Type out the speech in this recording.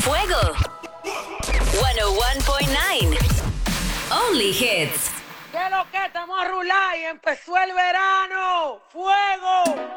Fuego 101.9 Only Hits. ¿Qué es lo que? Estamos a rular y empezó el verano. ¡Fuego!